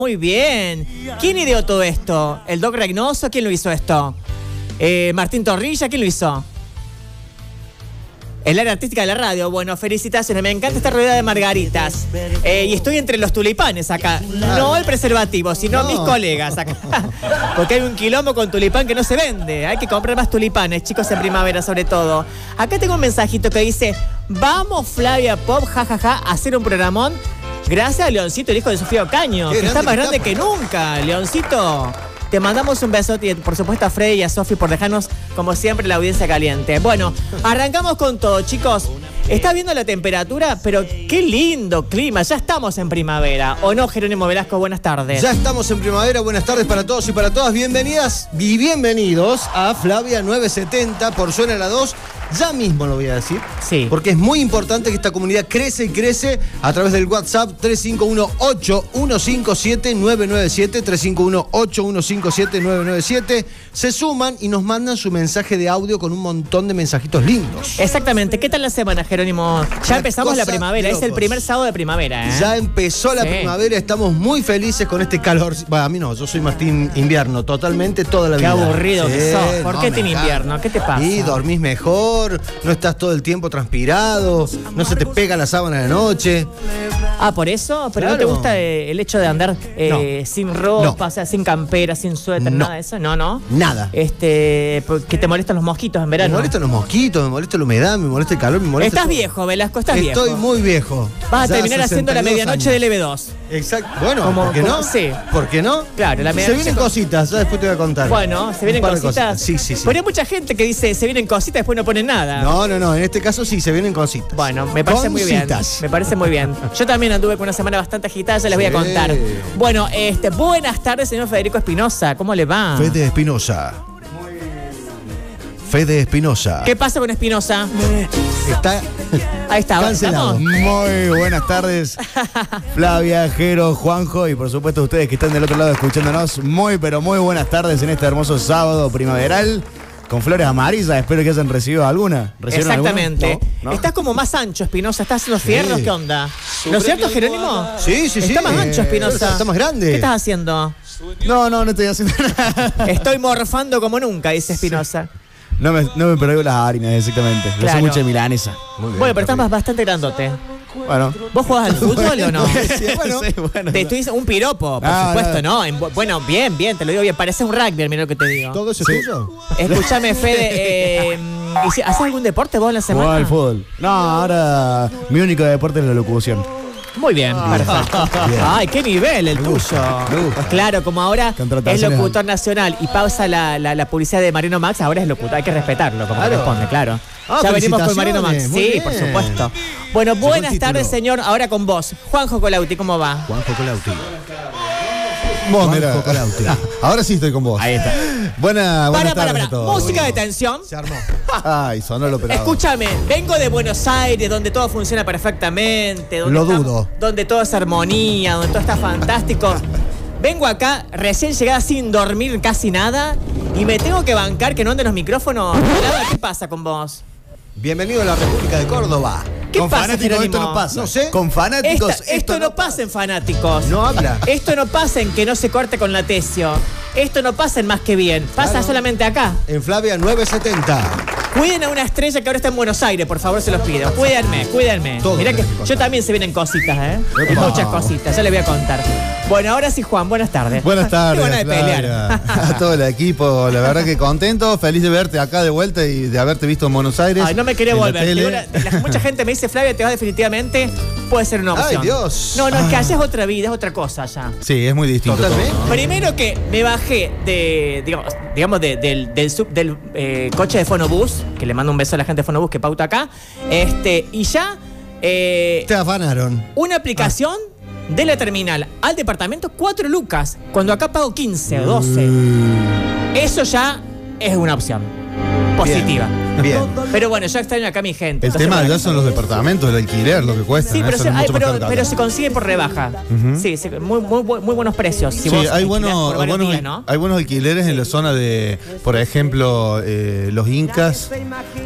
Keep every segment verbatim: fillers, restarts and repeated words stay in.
Muy bien. ¿Quién ideó todo esto? ¿El Doc Reynoso? ¿Quién lo hizo esto? Eh, ¿Martín Torrilla? ¿Quién lo hizo? El área artística de la radio. Bueno, felicitaciones. Me encanta estar rodeada de margaritas. Eh, y estoy entre los tulipanes acá. No el preservativo, sino no. mis colegas acá. Porque hay un quilombo con tulipán que no se vende. Hay que comprar más tulipanes, chicos, en primavera sobre todo. Acá tengo un mensajito que dice: vamos, Flavia Pop, jajaja, ja, ja, a hacer un programón. Gracias a Leoncito, el hijo de Sofía Ocaño, que está más grande que nunca. Leoncito, te mandamos un besote y por supuesto a Freddy y a Sofi por dejarnos, como siempre, la audiencia caliente. Bueno, arrancamos con todo, chicos. Está viendo la temperatura, pero qué lindo clima. Ya estamos en primavera. ¿O no, Jerónimo Velasco? Buenas tardes. Ya estamos en primavera. Buenas tardes para todos y para todas. Bienvenidas y bienvenidos a Flavia novecientos setenta por Suena la dos. Ya mismo lo voy a decir. Sí. Porque es muy importante que esta comunidad crece y crece a través del WhatsApp tres cinco uno, ocho uno cinco siete, nueve nueve siete, tres cinco uno, ocho uno cinco siete, nueve nueve siete. Se suman y nos mandan su mensaje de audio con un montón de mensajitos lindos. Exactamente. ¿Qué tal la semana, Jerónimo? Ya empezamos la primavera. Es el primer sábado de primavera, ¿eh? Ya empezó la sí. primavera. Estamos muy felices con este calor. Bueno, a mí no. Yo soy más team invierno. Totalmente toda la Qué vida. Qué aburrido sí, que sos. ¿Por no, qué team invierno? ¿Qué te pasa? Y dormís mejor. No estás todo el tiempo transpirado, no se te pega la sábana de noche. Ah, ¿por eso? ¿Pero claro. no te gusta el hecho de andar eh, no. sin ropa, no. o sea, sin campera, sin suéter, no. nada de eso? No, no. Nada. Este, que te molestan los mosquitos en verano. Me molestan los mosquitos, me molesta la humedad, me molesta el calor, me molesta. Estás todo. viejo, Velasco, estás Estoy viejo. Estoy muy viejo. Vas a terminar haciendo la medianoche años. del L B dos. Exacto. Bueno, como, ¿por qué como, no? Sí. ¿Por qué no? Claro, la medianoche. Se vienen cositas, ya después te voy a contar. Bueno, se vienen cositas. cositas. Sí, sí, sí. Pero hay mucha gente que dice, se vienen cositas, después no ponen nada. No, no, no, en este caso sí, se vienen cositas. Bueno, me parece Con muy bien. citas. Me parece muy bien. Yo también anduve con una semana bastante agitada, ya les voy a contar. Bueno, este, buenas tardes, señor Federico Espinosa. ¿Cómo le va? Fede Espinosa. Fede Espinosa. ¿Qué pasa con Espinosa? Está Ahí está, cancelado. Muy buenas tardes, Flavia, Jero, Juanjo y por supuesto ustedes que están del otro lado escuchándonos. Muy pero muy buenas tardes en este hermoso sábado primaveral con flores amarillas. Espero que hayan recibido alguna. Exactamente. Alguna? ¿No? ¿No? Estás como más ancho, Espinosa. ¿Estás haciendo fierros? Sí. ¿Qué onda? ¿No es cierto, Jerónimo? Sí, sí, sí. Está más ancho, Espinosa. Está más grande. ¿Qué estás haciendo? No, no, no estoy haciendo nada. Estoy morfando como nunca, dice Espinosa. No me, no me perdí las harinas, exactamente. Claro. Yo soy mucha milanesa. Muy bien, bueno, pero estás bastante grandote. Bueno. ¿Vos jugás al fútbol o no? Sí, bueno. Sí, bueno. Te estoy diciendo un piropo, por ah, supuesto, ¿no? En, bueno, bien, bien, te lo digo bien. Pareces un rugby, mira lo que te digo. ¿Todo eso es sí. tuyo? Escúchame, Fede. Eh, ¿Haces algún deporte vos en la semana? Jugar al fútbol. No, ahora mi único deporte es la locución. Muy bien, ah, perfecto. Bien. Ay, qué nivel el tuyo. Claro, como ahora es locutor nacional y pausa la, la, la publicidad de Mariano Max, ahora es locutor. Hay que respetarlo como claro. corresponde, claro. Ah, ya venimos con Mariano Max. Sí, bien. Por supuesto. Bueno, buenas tardes, señor. Ahora con vos. Juanjo Colauti, ¿cómo va? Juanjo Colauti. Vos, mira. Ahora sí estoy con vos. Ahí está. Buena, buenas para, tardes para, para. Música de tensión. Se armó. Ay, sonó lo operador. Escúchame, vengo de Buenos Aires, donde todo funciona perfectamente. Donde lo está, dudo. Donde todo es armonía, donde todo está fantástico. Vengo acá, recién llegada sin dormir casi nada, y me tengo que bancar que no anden los micrófonos. ¿Qué pasa con vos? Bienvenido a la República de Córdoba. ¿Qué con pasa, fanáticos Jerónimo? Esto no pasa. No sé. Con fanáticos Esta, esto, esto no, no pasa en fanáticos. No habla. Esto no pasa en que no se corte con la tesio. Esto no pasa en Más que Bien. Pasa claro. solamente acá. En Flavia novecientos setenta. Cuiden a una estrella que ahora está en Buenos Aires, por favor, se los pido. Cuídenme, cuídenme. Todo Mirá que yo también se vienen cositas, ¿eh? Y muchas cositas, ya les voy a contar. Bueno, ahora sí, Juan, buenas tardes. Buenas tardes. Qué buena de pelear. A todo el equipo, la verdad que contento, feliz de verte acá de vuelta y de haberte visto en Buenos Aires. Ay, no me quería volver. Una, la, mucha gente me dice, Flavia, te vas definitivamente, puede ser una opción. Ay, Dios. No, no, es que allá es otra vida, es otra cosa allá. Sí, es muy distinto. Totalmente. Todo, ¿no? Primero que me bajé de, digamos, digamos de, del, del, sub, del eh, coche de Fonobús, que le mando un beso a la gente de Fonobús que pauta acá, este, y ya... Eh, Te afanaron. Una aplicación ah. de la terminal al departamento, cuatro lucas, cuando acá pago quince o doce. Mm. Eso ya es una opción positiva. Bien. Bien. Pero bueno, yo extraño acá a mi gente. El tema ya son los departamentos, el alquiler, lo que cuesta. Sí, pero, eso se, es ay, mucho pero, más pero se consigue por rebaja. Uh-huh. Sí, se, muy, muy, muy buenos precios. Si sí, vos hay buenos, buenos, días, ¿no? hay buenos alquileres en la zona de, por ejemplo, eh, los Incas,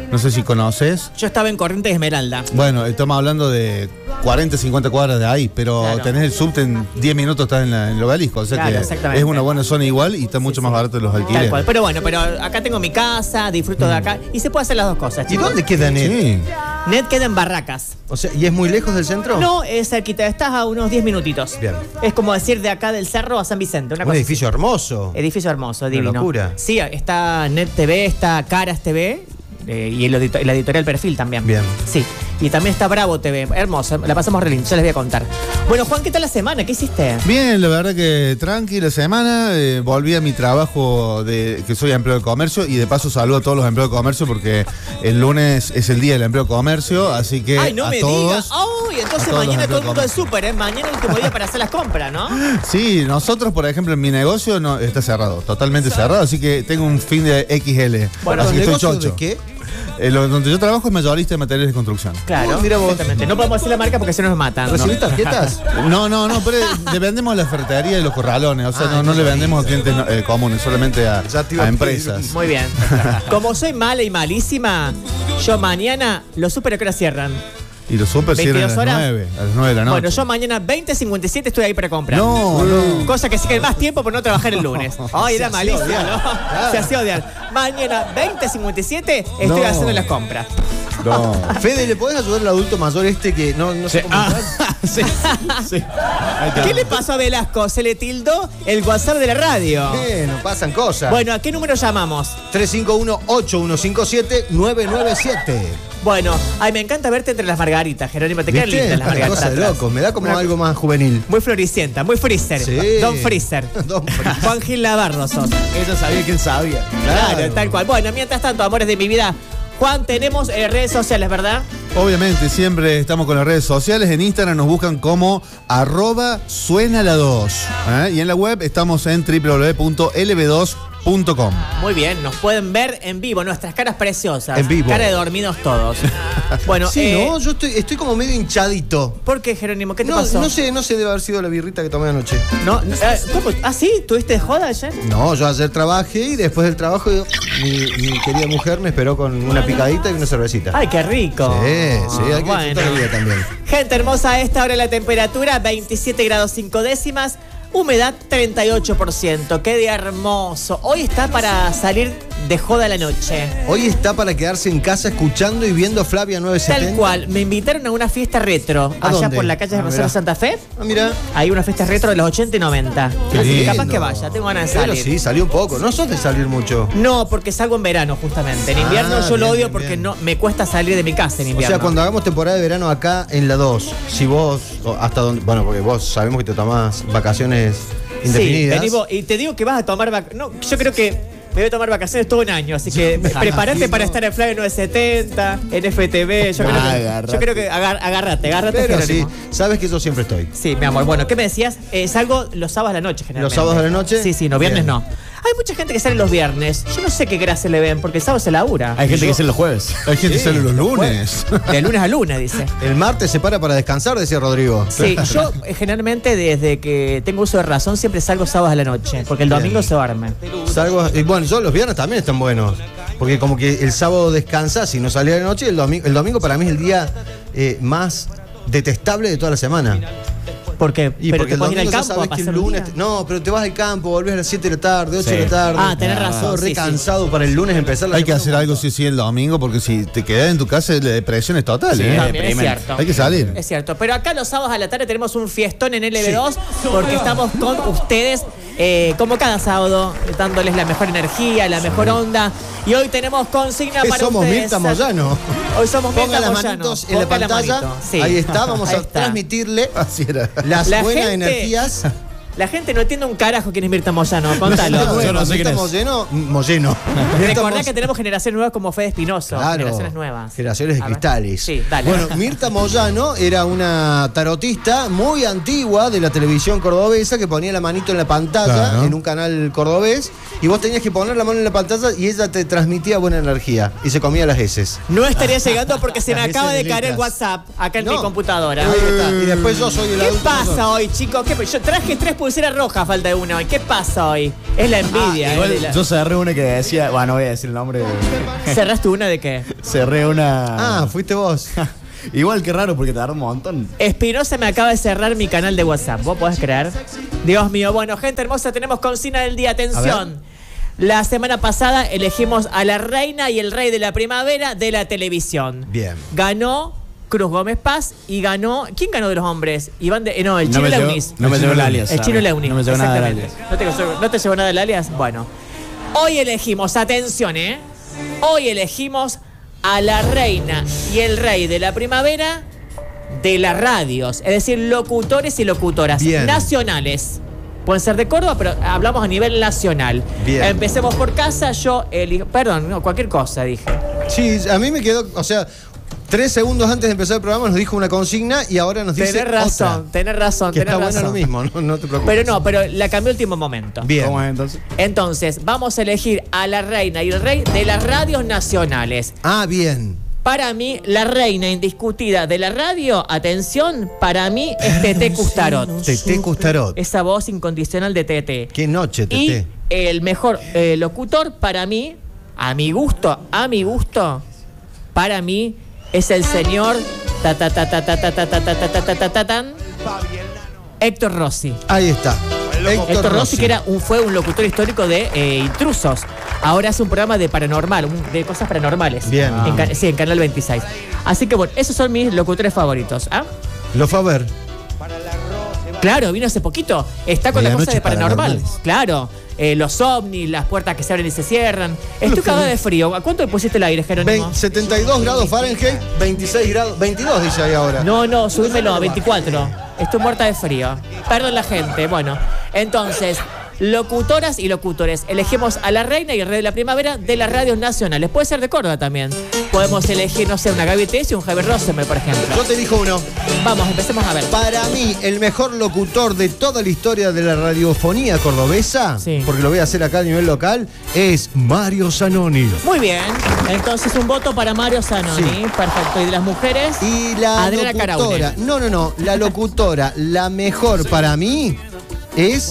No sé si conoces. Yo estaba en Corrientes Esmeralda. Bueno, estamos hablando de cuarenta, cincuenta cuadras de ahí, pero Claro. tenés el subte en diez minutos, estás en, la, en el Obelisco. O sea Claro, que exactamente. es una buena zona igual y está mucho más barato los Tal alquileres. cual. Pero bueno, pero acá tengo mi casa, disfruto de acá y se puede hacer las dos cosas, ¿Y chicos. dónde queda Net? Sí. Net queda en Barracas. O sea, ¿y es muy lejos del centro? No, es cerquita, estás a unos diez minutitos. Bien. Es como decir de acá del cerro a San Vicente. Una Un cosa edificio hermoso. así. Edificio hermoso, divino. locura. Sí, está Net T V, está Caras T V eh, y el edito- la editorial Perfil también. Bien. Sí. Y también está Bravo T V. Hermoso, la pasamos re lindo, ya les voy a contar. Bueno, Juan, ¿qué tal la semana? ¿Qué hiciste? Bien, la verdad que tranquila semana. eh, volví a mi trabajo de que soy empleado de comercio y de paso saludo a todos los empleados de comercio porque el lunes es el día del empleo de comercio, así que Ay, no a me todos. digas. Ay, entonces a todos mañana los todo el mundo es empleados súper, ¿eh? Mañana es el último día para hacer las compras, ¿no? Sí, nosotros, por ejemplo, en mi negocio no está cerrado, totalmente cerrado, así que tengo un fin de equis ele. Bueno, así que estoy ¿negocio chocho. de qué? Eh, lo- donde yo trabajo es mayorista de materiales de construcción. Claro, Oh, mira vos. exactamente. No podemos decir la marca porque se nos matan. ¿Recibís tarjetas? No, no, no, pero le vendemos a la ferretería y los corralones, o sea, Ah, no, no le no, vendemos a clientes no, eh, comunes, solamente a, Ya te iba a a pedir. empresas. Muy bien. Como soy mala y malísima, yo mañana los super a qué hora cierran. Y los super cierran a veintidós las horas. nueve, a las nueve de la noche. Bueno, yo mañana veinte cincuenta y siete estoy ahí para comprar. No, no. Cosa que sí que más tiempo por no trabajar el lunes. Ay, era Se hacía malísimo, odiar. ¿no? Claro. Se hacía odiar. Mañana veinte cincuenta y siete estoy No. haciendo las compras. No. Fede, ¿le podés ayudar al adulto mayor este que no, no sé cómo entrar? sí, sí. Ahí está. ¿Qué le pasó a Velasco? Se le tildó el WhatsApp de la radio. Bueno, pasan cosas. Bueno, ¿a qué número llamamos? tres cinco uno, ocho uno cinco siete, nueve nueve siete. Bueno, ay, me encanta verte entre las margaritas, Jerónimo. Te quedan ¿Viste? lindas las Una margaritas. cosa de atrás. loco. Me da como Una- algo más juvenil. Muy floricienta, muy freezer. Sí. Don Freezer. Don Freezer. Juan Gil Navarro sos. Ella sabía que él sabía. Claro, Claro. tal cual. Bueno, mientras tanto, amores de mi vida, Juan, tenemos eh, redes sociales, ¿verdad? Obviamente, siempre estamos con las redes sociales. En Instagram nos buscan como arroba suena la dos. ¿eh? Y en la web estamos en w w w punto l b dos punto com. Muy bien, nos pueden ver en vivo, nuestras caras preciosas. En vivo. Cara de dormidos todos. Bueno, Sí, eh, no, yo estoy, estoy como medio hinchadito. ¿por qué, Jerónimo? ¿Qué te No, pasó? no sé, no sé, debe haber sido la birrita que tomé anoche. No, no, eh, ¿cómo? ¿Ah, sí? ¿Tuviste de joda ayer? No, yo ayer trabajé y después del trabajo mi, mi querida mujer me esperó con una picadita y una cervecita. Ay, qué rico. Sí, sí, hay que Bueno. disfrutar la vida también. Gente hermosa, a esta hora la temperatura veintisiete grados cinco décimas, humedad treinta y ocho por ciento. Qué día hermoso. Hoy está para salir de joda a la noche. Hoy está para quedarse en casa escuchando y viendo Flavia nueve setenta. Tal cual, me invitaron a una fiesta retro ¿A allá dónde? por la calle de Ah, Rosario mirá. Santa Fe. Ah, mira. Hay una fiesta retro de los ochenta y noventa. Qué Así que lindo. capaz que vaya, tengo ganas de Pero salir. sí, salió un poco. No sos de salir mucho. No, porque salgo en verano justamente. En invierno Ah, yo lo bien, odio bien, porque bien. no me cuesta salir de mi casa en O invierno. sea, cuando hagamos temporada de verano acá en la dos, si vos, o hasta donde, bueno, porque vos sabemos que te tomás vacaciones Sí, indefinidas. vení vos, y te digo que vas a tomar vac- no, yo creo que me voy a tomar vacaciones todo un año, así que prepárate para estar en Flavio nueve setenta, en F T V, yo, creo que, Agárrate. yo creo que agar- agárrate, agárrate, Pero sí, Jerónimo. sabes que yo siempre estoy. Sí, mi amor. Bueno, ¿qué me decías? Eh, salgo los sábados a la noche, generalmente. ¿Los sábados a la noche? Sí, sí, no, viernes Bien. no. Hay mucha gente que sale los viernes. Yo no sé qué gracia le ven, porque el sábado se labura. Hay gente Yo- que sale los jueves. Hay gente que Sí, sale los los lunes. De lunes a lunes, dice. El martes se para para descansar, decía Rodrigo. Sí, yo eh, generalmente desde que tengo uso de razón siempre salgo sábados a la noche, porque el domingo se duerme. Salgo, y bueno, yo los viernes también están buenos. Porque como que el sábado descansas y no salís a la noche, el domingo, el domingo para mí es el día eh, más detestable de toda la semana. Porque, Y pero porque te el puedes ir al domingo ya campo a sabes que el pasar un lunes. día. No, pero te vas al campo, volvés a las siete de la tarde, ocho Sí. de la tarde. Ah, tenés razón, Todo re sí, sí. cansado para el lunes empezar la Hay que semana. hacer algo sí sí el domingo porque si te quedas en tu casa la depresión es total. Sí, ¿eh? También es deprimente. cierto. Hay que salir. Es cierto, pero acá los sábados a la tarde tenemos un fiestón en L B dos porque estamos con ustedes eh, como cada sábado dándoles la mejor energía, la mejor onda y hoy tenemos consigna ¿Qué para somos ustedes. Mirta Moyano? Hoy somos Ponga Mirta las Moyano. manitos en la Ponga pantalla. manito, sí. Ahí está, vamos Ahí a está. transmitirle Así era. las La buenas gente- energías. La gente no entiende un carajo quién es Mirta Moyano, contalo. Yo no sé quién es. Moyano, Moyeno. Mirta Recordá Moz- que tenemos generaciones nuevas como Fede Espinoso. Claro, Generaciones nuevas. generaciones de A ver. cristales. Sí, dale. Bueno, Mirta Moyano era una tarotista muy antigua de la televisión cordobesa que ponía la manito en la pantalla Claro. en un canal cordobés y vos tenías que poner la mano en la pantalla y ella te transmitía buena energía y se comía las heces. No estaría llegando porque se me Las acaba de veces de caer el letras. WhatsApp acá en No. mi computadora. Ahí está. Y después yo soy el ¿Qué adulto pasa mayor. hoy, chicos? ¿Qué- Yo traje tres pulsera roja falta de una hoy. ¿Qué pasa hoy? Es la envidia. Ah, eh, igual de la- yo cerré una que decía, bueno, no voy a decir el nombre. ¿Cerraste una de qué? Cerré una. Ah, fuiste vos. Igual que raro porque tardó un montón. Espinosa me acaba de cerrar mi canal de WhatsApp. ¿Vos podés creer? Dios mío. Bueno, gente hermosa, tenemos consigna del día. Atención. La semana pasada elegimos a la reina y el rey de la primavera de la televisión. Bien. Ganó Cruz Gómez Paz y ganó... ¿Quién ganó de los hombres? Iván de... eh, no, el No chino me llevó- Leunis. no me llevó el alias. El chino ¿sabes? Leunis. No me llevó nada del exactamente. alias. ¿No te, ¿No te llevó nada del alias? Bueno. Hoy elegimos, atención, ¿eh? Hoy elegimos a la reina y el rey de la primavera de las radios. Es decir, locutores y locutoras Bien. nacionales. Pueden ser de Córdoba, pero hablamos a nivel nacional. Bien. Empecemos por casa, yo elijo... Perdón, no, cualquier cosa dije. Sí, a mí me quedó, o sea, tres segundos antes de empezar el programa nos dijo una consigna y ahora nos dice Tenés razón, otra. tenés razón, Que tenés está razón. bueno lo mismo, no, no te preocupes. Pero no, pero la cambió último momento. Bien. ¿Cómo es entonces? Entonces, vamos a elegir a la reina y el rey de las radios nacionales. Ah, bien. Para mí, la reina indiscutida de la radio, atención, para mí es Tete Custarot. Tete Custarot. Esa voz incondicional de Tete. Qué noche, Y Tete. el mejor eh, locutor para mí, a mi gusto, a mi gusto, para mí es el señor ta ta ta ta ta ta ta ta ta ta ta ta ta tan Héctor Rossi. Ahí está. Héctor Rossi, que era un, fue un locutor histórico de eh, Intrusos. Ahora es un programa de paranormal, un- de cosas paranormales. Bien. En ca- sí, en Canal veintiséis. Así que bueno, esos son mis locutores favoritos. ¿Ah? Lo fue a ver. Claro, vino hace poquito. Está con las cosas Medianoche de paranormal. paranormales. Claro. Eh, los ovnis, las puertas que se abren y se cierran. Estoy cagada de frío. ¿A cuánto le pusiste el aire, Jerónimo? Vein- setenta y dos grados Fahrenheit, veintiséis grados, veintidós dice ahí ahora. No, no, subímelo a veinticuatro. Estoy muerta de frío. Perdón la gente. Bueno, entonces, locutoras y locutores. Elegimos a la reina y el rey de la primavera de las radios nacionales. Puede ser de Córdoba también. Podemos elegir, no sé, una Gaby Tess y un Javier Rosenberg, por ejemplo. Yo te elijo uno. Vamos, empecemos a ver. Para mí, el mejor locutor de toda la historia de la radiofonía cordobesa, Sí. porque lo voy a hacer acá a nivel local, es Mario Zanoni. Muy bien. Entonces, un voto para Mario Zanoni. Sí. Perfecto. ¿Y de las mujeres? Y la Adriana locutora, Caraune. no, no, no, la locutora, la mejor para mí es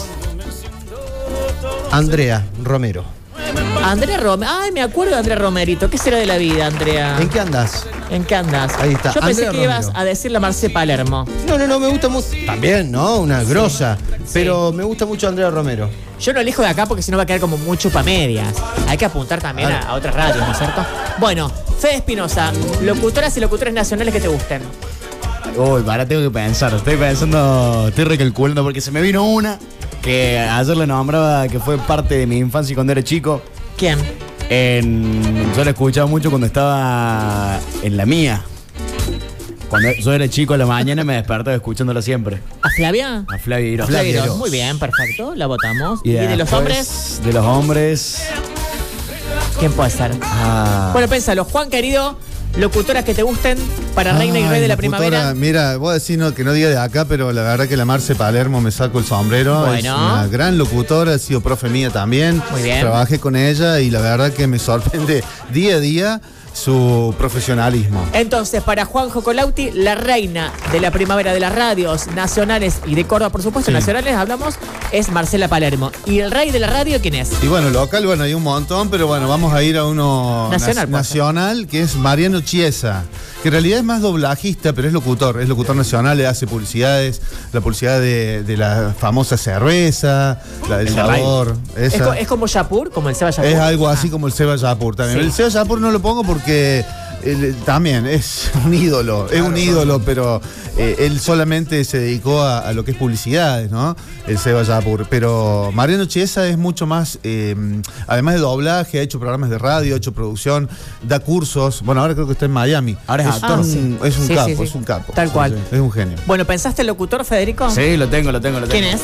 Andrea Romero. Andrea Romero. Ay, me acuerdo de Andrea Romerito. ¿Qué será de la vida, Andrea? ¿En qué andas? ¿En qué andas? Ahí está, Yo pensé Andrea que ibas Romero. a decir la Marce Palermo. No, no, no, me gusta mucho. También, ¿no? Una grosa. Pero me gusta mucho Andrea Romero. Yo no elijo de acá porque si no va a quedar como muy chupamedias. Hay que apuntar también a, a otras radios, ¿no es cierto? Bueno, Fede Espinosa, locutoras y locutores nacionales que te gusten. Uy, para, tengo que pensar. Estoy pensando, estoy recalculando porque se me vino una que ayer le nombraba que fue parte de mi infancia cuando era chico. ¿Quién? En, yo la escuchaba mucho cuando estaba en la mía. Cuando yo era chico a la mañana me despertaba escuchándola siempre. ¿A Flavia? A Flavia Iros. Flavia Iros. Iros. Muy bien, perfecto. La votamos. ¿Y, de los después, hombres? De los hombres. ¿Quién puede ser? Ah, Bueno, pénsalo. Juan, querido, locutoras que te gusten para Reina y Rey de la Ay, locutora, Primavera. Mira, voy a decir no, que no diga de acá, pero la verdad que la Marce Palermo me saco el sombrero. Bueno. Es una gran locutora, ha sido profe mía también. Muy bien. Trabajé con ella y la verdad que me sorprende día a día su profesionalismo. Entonces, para Juanjo Colauti, la reina de la primavera de las radios nacionales y de Córdoba, por supuesto, Sí. nacionales, hablamos, es Marcela Palermo. ¿Y el rey de la radio quién es? Y bueno, local, bueno, hay un montón, pero bueno, vamos a ir a uno Nacional, nas- puede ser. nacional, que es Mariano Chiesa, que en realidad es más doblajista, pero es locutor, es locutor nacional, le hace publicidades, la publicidad de, de la famosa cerveza, la del El de Ray. sabor, ¿Es, esa. co- es como Yapur, como el Seba Yapur? Es algo así Ah. como el Seba Yapur también. Sí. El Seba Yapur no lo pongo porque él, también es un ídolo, es un ídolo, pero eh, él solamente se dedicó a, a lo que es publicidades, ¿no? El Seba Yapur. Pero Mariano Chiesa es mucho más, eh, además de doblaje, ha hecho programas de radio, ha hecho producción, da cursos. Bueno, ahora creo que está en Miami. Ahora es actor. un, Ah, sí. es un Sí, capo, sí, sí. es un capo. Tal Sí, cual. sí, es un genio. Bueno, ¿pensaste el locutor, Federico? sí, lo tengo, lo tengo, lo tengo. ¿Quién es?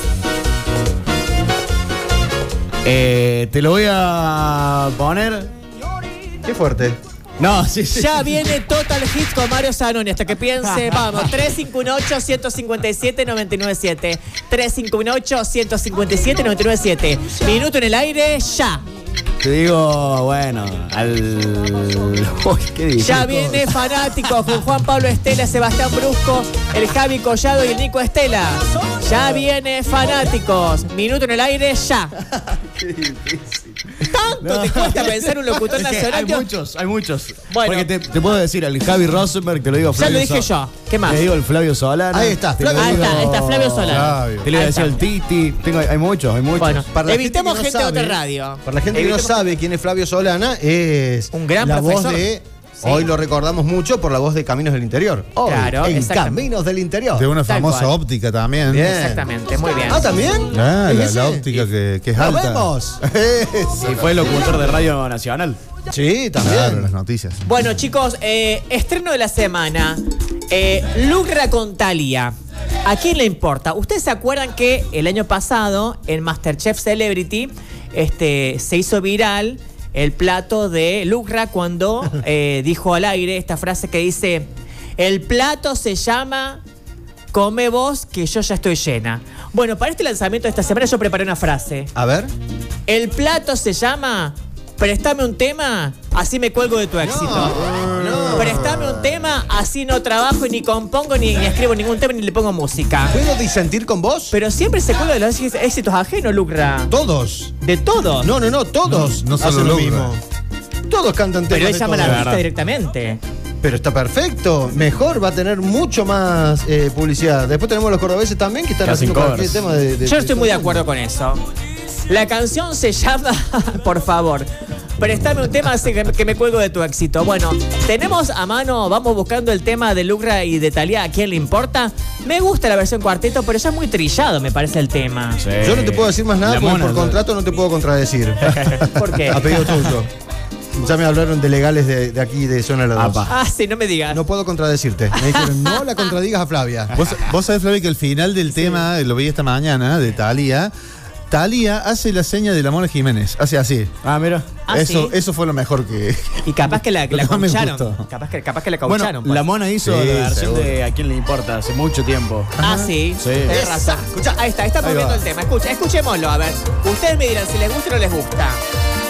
Eh, te lo voy a poner. Qué fuerte. No, sí, sí. Ya viene Total Hits con Mario Zanoni. Hasta que piense, vamos, tres cinco uno ocho, uno cinco siete, nueve nueve siete. tres cinco uno ocho, uno cinco siete, nueve nueve siete. Minuto en el aire, ya. Te digo, bueno, al. Uy, ¿qué dije? Ya viene fanáticos con Juan Pablo Estela, Sebastián Brusco, el Javi Collado y el Nico Estela. Ya viene fanáticos. Minuto en el aire, ya. Qué difícil. ¿Tanto No. te cuesta pensar un locutor Es que nacional? hay que- muchos, hay muchos. Bueno. Porque te, te puedo decir, el Javi Rosenberg, te lo digo Ya Flavio lo dije Sol- yo. ¿Qué más? Te digo el Flavio Solana. Ahí está, te lo Flavio Ahí digo- está, ahí está Flavio Solana. Flavio. Te lo iba a Ahí decir está. el Titi. Tengo, hay muchos, hay muchos. Bueno, Para la evitemos gente, que gente no de otra sabe, radio. Para la gente que no Evitemos- sabe quién es Flavio Solana, es Un gran la voz profesor. de. Sí. Hoy lo recordamos mucho por la voz de Caminos del Interior. Hoy, Claro, en exactamente. Caminos del Interior. De una Tal famosa cual. óptica también. Bien. Exactamente, muy bien. Ah, ¿también? Ah, ¿Es la, ese? la óptica que, que es ¡Nos alta. vemos! Y fue locutor de Radio Nacional. Sí, también. Claro, las noticias. Bueno, chicos, eh, estreno de la semana. Eh, Lucra con Thalía. ¿A quién le importa? ¿Ustedes se acuerdan que el año pasado en MasterChef Celebrity este, se hizo viral el plato de Lucra cuando eh, dijo al aire esta frase que dice: el plato se llama come vos que yo ya estoy llena? Bueno, para este lanzamiento de esta semana yo preparé una frase. A ver. El plato se llama préstame un tema, así me cuelgo de tu éxito. no. Préstame un tema, así no trabajo, ni compongo, ni, ni escribo ningún tema, ni le pongo música. ¿Puedo disentir con vos? Pero siempre se cuelga de los éxitos ajenos, Lucra. Todos. De todo. No, no, no, todos. No, no solo hacen lo Lucra. mismo. Todos cantan temas. Pero él de llama a la todos. artista directamente. Pero está perfecto. Mejor, va a tener mucho más eh, publicidad. Después tenemos los cordobeses también que están Que hacen haciendo cualquier covers. tema de, de- Yo de estoy todo muy de el mundo. acuerdo con eso. La canción se llama, por favor, préstame un tema así que, que me cuelgo de tu éxito. Bueno, tenemos a mano, vamos buscando el tema de Lucra y de Thalía, ¿a quién le importa? Me gusta la versión cuarteto, pero ya es muy trillado, me parece el tema. Yo no te puedo decir más nada La porque mona, por ¿no? contrato no te puedo contradecir. ¿Por qué? A pedido tuyo. Ya me hablaron de legales de, de aquí, de Zona La dos. Apa. Ah, sí, no me digas. No puedo contradecirte. Me dijeron, no la contradigas a Flavia. Vos, vos sabés, Flavio, que el final del tema, lo vi esta mañana, de Thalía, Thalía hace la seña de la Mona Jiménez. Hace así. Ah, mira. Ah, eso, ¿sí? eso fue lo mejor que. Y capaz que la, que la Lo que más me caucharon. gustó. Capaz que, capaz que la Bueno, caucharon. pues. la Mona hizo Sí, la versión seguro. de A quién le importa hace mucho tiempo. Ah, sí. Sí. Tenés Esa, razón. escuchá. Ahí está, estamos Ahí viendo va. el tema. Escucha, escuchémoslo, a ver. Ustedes me dirán si les gusta o no les gusta.